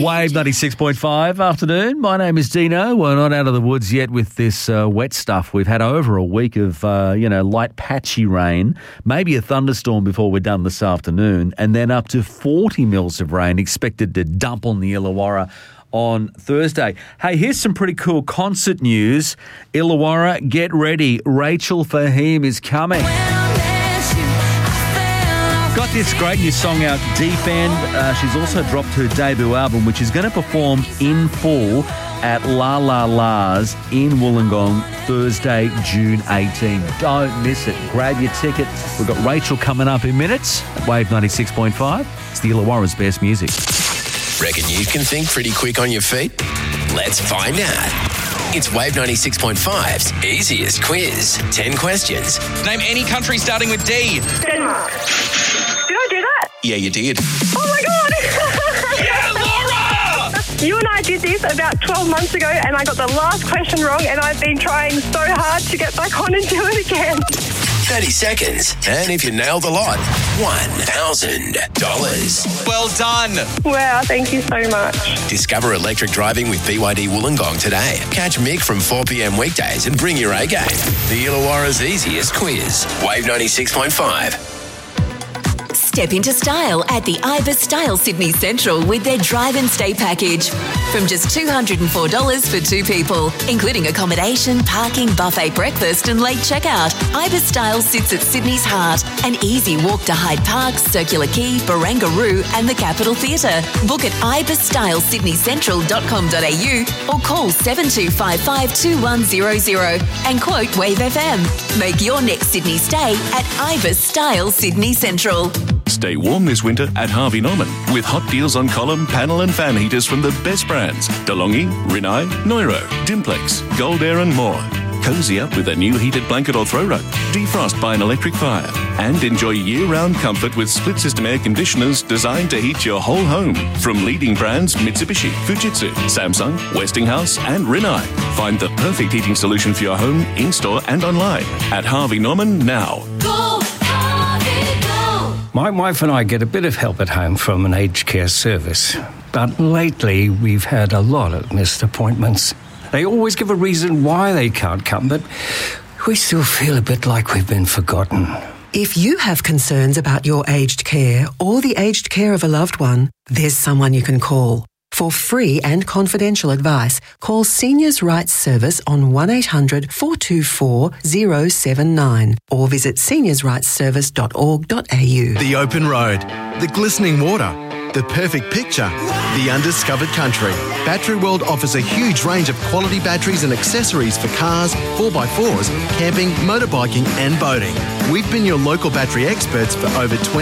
Wave 96.5 afternoon. My name is Dino. We're not out of the woods yet with this wet stuff. We've had over a week of, light patchy rain, maybe a thunderstorm before we're done this afternoon, and then up to 40 mils of rain expected to dump on the Illawarra on Thursday. Hey, here's some pretty cool concert news. Illawarra, get ready. Rachel Fahim is coming. Got this great new song out, Deep End. She's also dropped her debut album, which is going to perform in full at La La La's in Wollongong Thursday, June 18. Don't miss it. Grab your ticket. We've got Rachel coming up in minutes at Wave 96.5. It's the Illawarra's best music. Reckon you can think pretty quick on your feet? Let's find out. It's Wave 96.5's easiest quiz. 10 questions. Name any country starting with D. Denmark. Did I do that? Yeah, you did. Oh my God! Yeah, Laura! You and I did this about 12 months ago and I got the last question wrong and I've been trying so hard to get back on and do it again. 30 seconds. And if you nail the lot, $1,000. Well done. Wow, thank you so much. Discover electric driving with BYD Wollongong today. Catch Mick from 4 p.m. weekdays and bring your A game. The Illawarra's easiest quiz. Wave 96.5. Step into style at the Ibis Style Sydney Central with their drive and stay package. From just $204 for two people, including accommodation, parking, buffet breakfast and late checkout. Ibis Style sits at Sydney's heart. An easy walk to Hyde Park, Circular Quay, Barangaroo and the Capitol Theatre. Book at ibisstylesydneycentral.com.au or call 7255-2100 and quote Wave FM. Make your next Sydney stay at Ibis Style Sydney Central. Stay warm this winter at Harvey Norman with hot deals on column, panel and fan heaters from the best brands. DeLonghi, Rinnai, Neuro, Dimplex, Gold Air and more. Cozy up with a new heated blanket or throw rug. Defrost by an electric fire. And enjoy year-round comfort with split-system air conditioners designed to heat your whole home. From leading brands Mitsubishi, Fujitsu, Samsung, Westinghouse and Rinnai. Find the perfect heating solution for your home, in-store and online. At Harvey Norman now. My wife and I get a bit of help at home from an aged care service, but lately we've had a lot of missed appointments. They always give a reason why they can't come, but we still feel a bit like we've been forgotten. If you have concerns about your aged care or the aged care of a loved one, there's someone you can call. For free and confidential advice, call Seniors Rights Service on 1-800-424-079 or visit seniorsrightsservice.org.au. The open road, the glistening water, the perfect picture, the undiscovered country. Battery World offers a huge range of quality batteries and accessories for cars, 4x4s, camping, motorbiking and boating. We've been your local battery experts for over 20